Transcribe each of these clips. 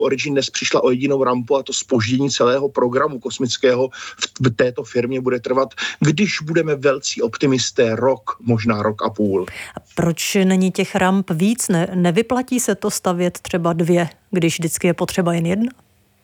Origin dnes přišla o jedinou rampu a to zpoždění celého programu kosmického v této firmě bude trvat, když budeme velcí optimisté, rok, možná rok a půl. A proč není těch ramp víc? Nevyplatí se to stavět třeba 2, když vždycky je potřeba jen 1?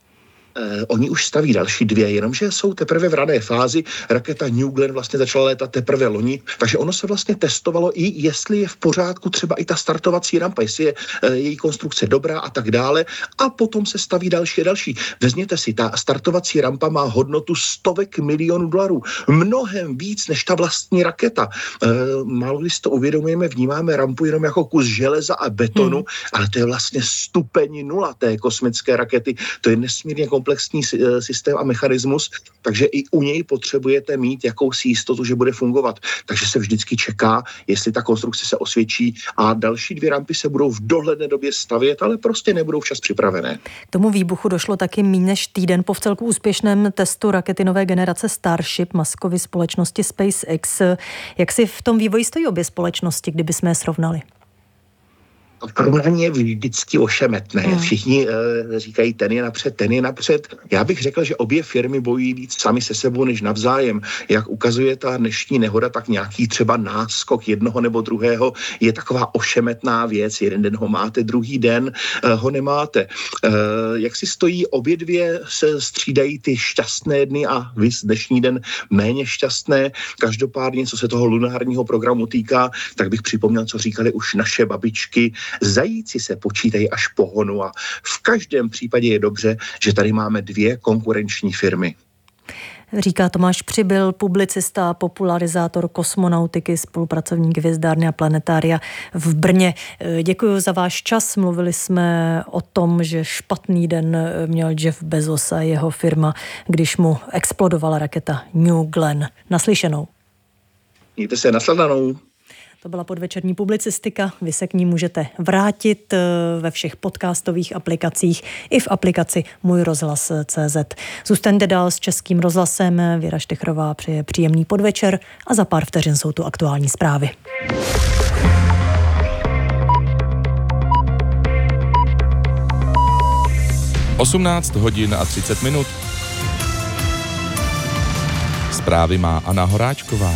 Oni už staví další 2, jenomže jsou teprve v rané fázi. Raketa New Glenn vlastně začala létat teprve loni, takže ono se vlastně testovalo i jestli je v pořádku třeba i ta startovací rampa, jestli je její konstrukce dobrá a tak dále. A potom se staví další a další. Vezměte si, ta startovací rampa má hodnotu stovek milionů dolarů. Mnohem víc než ta vlastní raketa. Málo když to uvědomujeme, vnímáme rampu jenom jako kus železa a betonu, ale to je vlastně stupeň 0 té kosmické rakety. To je nesmírně komplexní systém a mechanismus, takže i u něj potřebujete mít jakousi jistotu, že bude fungovat. Takže se vždycky čeká, jestli ta konstrukce se osvědčí a další 2 rampy se budou v dohledné době stavět, ale prostě nebudou včas připravené. K tomu výbuchu došlo taky méně než týden po vcelku úspěšném testu rakety nové generace Starship Muskovy společnosti SpaceX. Jak si v tom vývoji stojí obě společnosti, kdyby jsme je srovnali? Porovnání je vždycky ošemetné. Všichni říkají, ten je napřed. Já bych řekl, že obě firmy bojují víc sami se sebou než navzájem. Jak ukazuje ta dnešní nehoda, tak nějaký třeba náskok jednoho nebo druhého je taková ošemetná věc. Jeden den ho máte, druhý den ho nemáte. Jak si stojí, obě dvě se střídají ty šťastné dny a vys dnešní den méně šťastné. Každopádně, co se toho lunárního programu týká, tak bych připomněl, co říkali už naše babičky. Zajíci se počítají až po honu a v každém případě je dobře, že tady máme 2 konkurenční firmy. Říká Tomáš Přibyl, publicista, popularizátor kosmonautiky, spolupracovník Hvězdárny a planetária v Brně. Děkuji za váš čas. Mluvili jsme o tom, že špatný den měl Jeff Bezos a jeho firma, když mu explodovala raketa New Glenn. Naslyšenou. Mějte se, nasledanou. To byla podvečerní publicistika. Vy se k ní můžete vrátit ve všech podcastových aplikacích i v aplikaci Můj rozhlas.cz. Zůstaňte dál s Českým rozhlasem. Věra Štechrová přeje příjemný podvečer a za pár vteřin jsou tu aktuální zprávy. Osmnáct hodin a 30 minut. Zprávy má Anna Horáčková.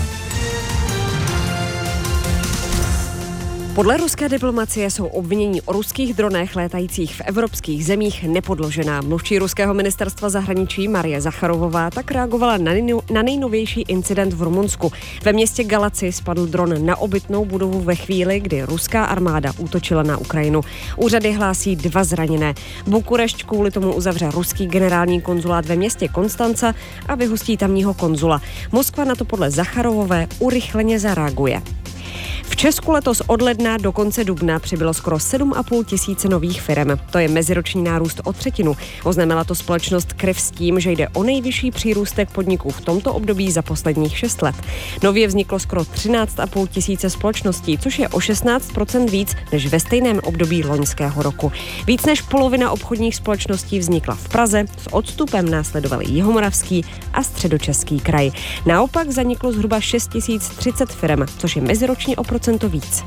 Podle ruské diplomacie jsou obvinění o ruských dronech létajících v evropských zemích nepodložená. Mluvčí ruského ministerstva zahraničí Marie Zacharovová tak reagovala na nejnovější incident v Rumunsku. Ve městě Galaci spadl dron na obytnou budovu ve chvíli, kdy ruská armáda útočila na Ukrajinu. Úřady hlásí 2 zraněné. Bukurešť kvůli tomu uzavře ruský generální konzulát ve městě Konstanca a vyhostí tamního konzula. Moskva na to podle Zacharovové urychleně zareaguje. V Česku letos od ledna do konce dubna přibylo skoro 7,5 tisíce nových firem. To je meziroční nárůst o 1/3. Oznámila to společnost Kryv s tím, že jde o nejvyšší přírůstek podniků v tomto období za posledních 6 let. Nově vzniklo skoro 13,5 tisíce společností, což je o 16% víc než ve stejném období loňského roku. Víc než polovina obchodních společností vznikla v Praze, s odstupem následovaly Jihomoravský a Středočeský kraj. Naopak zaniklo zhruba 6 030 firem, což je meziročně o procento víc.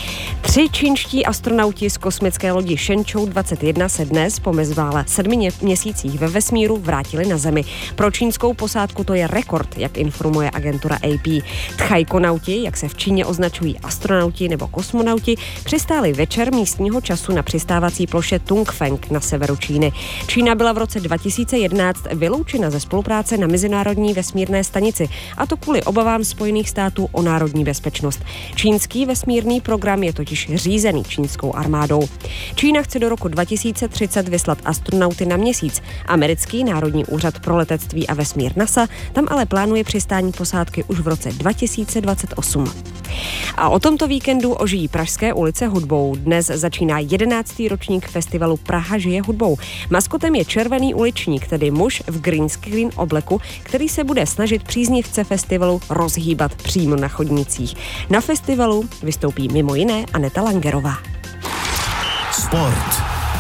3 čínští astronauti z kosmické lodi Shenzhou 21 se dnes po bezmála 7 měsících ve vesmíru vrátili na Zemi. Pro čínskou posádku to je rekord, jak informuje agentura AP. Tchajkonauti, jak se v Číně označují astronauti nebo kosmonauti, přistáli večer místního času na přistávací ploše Tungfeng na severu Číny. Čína byla v roce 2011 vyloučena ze spolupráce na Mezinárodní vesmírné stanici, a to kvůli obavám Spojených států o národní bezpečnost. Čínský vesmírný program je totiž řízený čínskou armádou. Čína chce do roku 2030 vyslat astronauty na Měsíc. Americký národní úřad pro letectví a vesmír NASA tam ale plánuje přistání posádky už v roce 2028. A o tomto víkendu ožijí pražské ulice hudbou. Dnes začíná 11. ročník festivalu Praha žije hudbou. Maskotem je červený uličník, tedy muž v green screen obleku, který se bude snažit příznivce festivalu rozhýbat přímo na chodnících. Na festivalu vystoupí mimo jiné Aneta Langerová. Sport.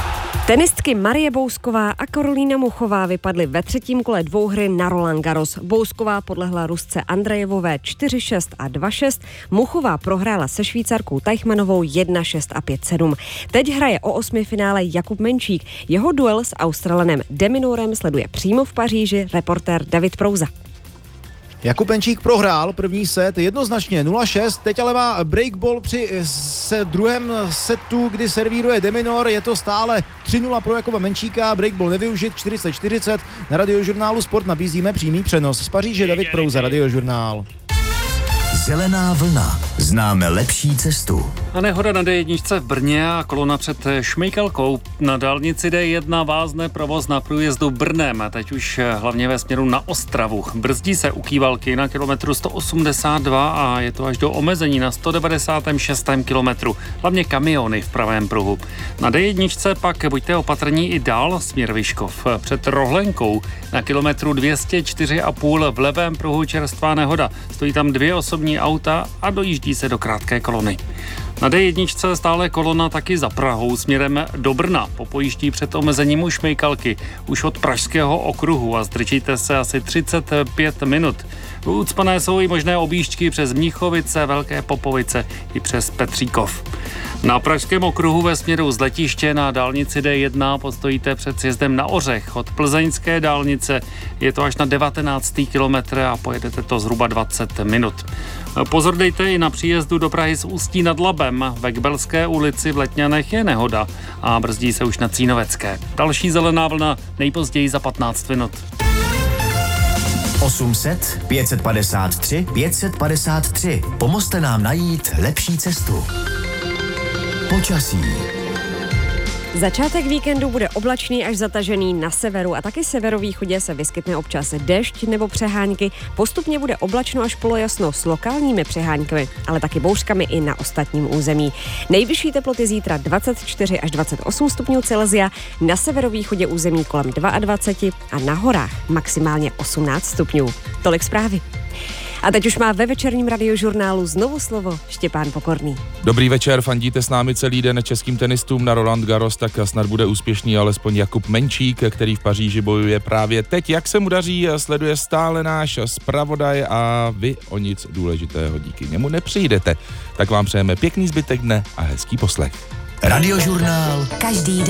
Tenistky Marie Bousková a Karolína Muchová vypadly ve třetím kole dvouhry na Roland Garros. Bousková podlehla Rusce Andrejevové 4-6 a 2-6. Muchová prohrála se Švýcarkou Teichmannovou 1-6 a 5-7. Teď hraje o osmifinále Jakub Menčík. Jeho duel s Australanem De Minaurem sleduje přímo v Paříži reportér David Prouza. Jakub Menčík prohrál první set jednoznačně 0-6, teď ale má breakball při druhém setu, kdy servíruje De Minaur, je to stále 3-0 pro Jakuba Menčíka, breakball nevyužit, 40-40, na Radiožurnálu Sport nabízíme přímý přenos. Z Paříže David Prouza, Radiožurnál. Zelená vlna. Známe lepší cestu. A nehoda na D1 v Brně a kolona před Šmejkalkou. Na dálnici D1 vázne provoz na průjezdu Brnem. A teď už hlavně ve směru na Ostravu. Brzdí se u Kývalky na kilometru 182 a je to až do omezení na 196. kilometru. Hlavně kamiony v pravém pruhu. Na D1 pak buďte opatrní i dál směr Vyškov. Před Rohlenkou na kilometru 204,5 v levém pruhu čerstvá nehoda. Stojí tam 2 osobní auta a dojíždí se do krátké kolony. Na D1 stále kolona taky za Prahou směrem do Brna. Popojíždí před omezením u Šmejkalky už od Pražského okruhu a zdržíte se asi 35 minut. Ucpané jsou i možné objížďky přes Mnichovice, Velké Popovice i přes Petříkov. Na Pražském okruhu ve směru z letiště na dálnici D1 postojíte před sjezdem na Ořech. Od plzeňské dálnice je to až na 19. kilometr a pojedete to zhruba 20 minut. Pozor dejte i na příjezdu do Prahy z Ústí nad Labem. Ve Kbelské ulici v Letňanech je nehoda a brzdí se už na Cínovecké. Další zelená vlna nejpozději za 15 minut. 800 553 553. Pomozte nám najít lepší cestu. Počasí. Začátek víkendu bude oblačný až zatažený na severu a taky severovýchodě se vyskytne občas déšť nebo přehánky. Postupně bude oblačno až polojasno s lokálními přehánkami, ale taky bouřkami i na ostatním území. Nejvyšší teploty zítra 24 až 28 stupňů Celsia, na severovýchodě území kolem 22 a na horách maximálně 18 stupňů. Tolik zprávy. A teď už má ve večerním Radiožurnálu znovu slovo Štěpán Pokorný. Dobrý večer, fandíte s námi celý den českým tenistům na Roland Garros, tak snad bude úspěšný alespoň Jakub Menčík, který v Paříži bojuje právě teď. Jak se mu daří, sleduje stále náš zpravodaj a vy o nic důležitého díky němu nepřijdete. Tak vám přejeme pěkný zbytek dne a hezký poslech. Radiožurnál. Každý den.